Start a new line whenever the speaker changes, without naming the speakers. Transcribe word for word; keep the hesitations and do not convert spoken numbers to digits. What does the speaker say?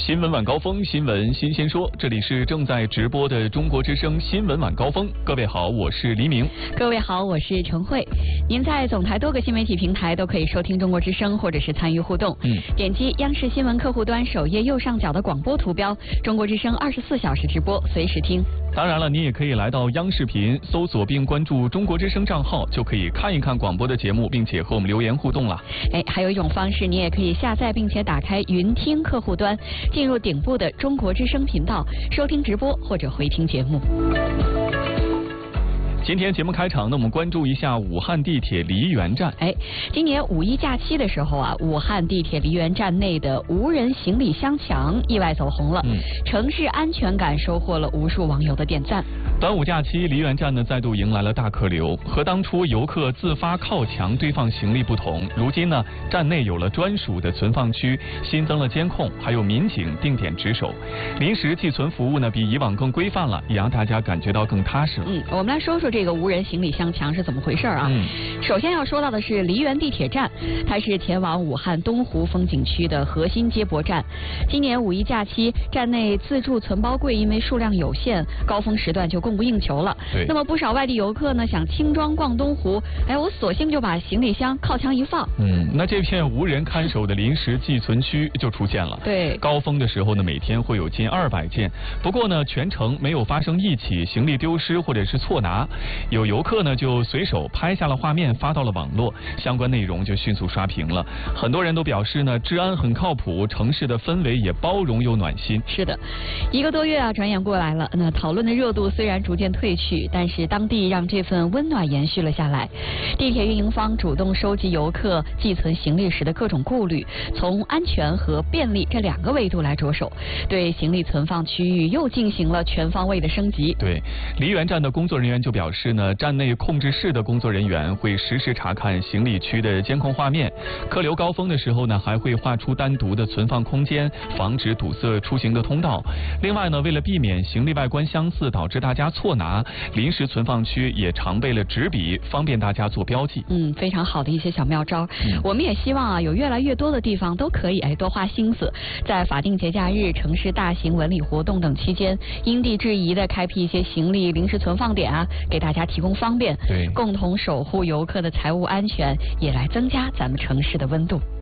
新闻晚高峰，新闻新鲜说，这里是正在直播的中国之声新闻晚高峰。各位好，我是黎明。
各位好，我是陈慧。您在总台多个新媒体平台都可以收听中国之声，或者是参与互动。嗯，点击央视新闻客户端首页右上角的广播图标，中国之声二十四小时直播，随时听。
当然了，你也可以来到央视频搜索并关注中国之声账号，就可以看一看广播的节目，并且和我们留言互动了。
哎，还有一种方式，你也可以下载并且打开云听客户端，进入顶部的中国之声频道，收听直播或者回听节目。
今天节目开场呢，我们关注一下武汉地铁梨园站。
哎，今年五一假期的时候啊，武汉地铁梨园站内的无人行李箱墙意外走红了，嗯、城市安全感收获了无数网友的点赞。
端午假期，梨园站呢再度迎来了大客流。和当初游客自发靠墙堆放行李不同，如今呢，站内有了专属的存放区，新增了监控，还有民警定点值守。临时寄存服务呢比以往更规范了，也让大家感觉到更踏实了。
嗯，我们来说说这个无人行李箱墙是怎么回事啊？嗯，首先要说到的是梨园地铁站，它是前往武汉东湖风景区的核心接驳站。今年五一假期，站内自助存包柜因为数量有限，高峰时段就供不应求了。
对。
那么不少外地游客呢想轻装逛东湖，哎，我索性就把行李箱靠墙一放。
嗯，那这片无人看守的临时寄存区就出现了。
对。
高峰的时候呢，每天会有近二百件，不过呢，全程没有发生一起行李丢失或者是错拿。有游客呢就随手拍下了画面发到了网络，相关内容就迅速刷屏了。很多人都表示呢，治安很靠谱，城市的氛围也包容又暖心。
是的，一个多月啊，转眼过来了。那讨论的热度虽然逐渐退去，但是当地让这份温暖延续了下来。地铁运营方主动收集游客寄存行李时的各种顾虑，从安全和便利这两个维度来着手，对行李存放区域又进行了全方位的升级。
对，梨园站的工作人员就表示呢，站内控制室的工作人员会实时查看行李区的监控画面，客流高峰的时候呢，还会划出单独的存放空间，防止堵塞出行的通道。另外呢，为了避免行李外观相似导致大家错拿，临时存放区也常备了纸笔，方便大家做标记。
嗯，非常好的一些小妙招。嗯、我们也希望啊，有越来越多的地方都可以哎多花心思，在法定节假日、城市大型文旅活动等期间，因地制宜的开辟一些行李临时存放点啊，给大家提供方便。
对，
共同守护游客的财务安全，也来增加咱们城市的温度。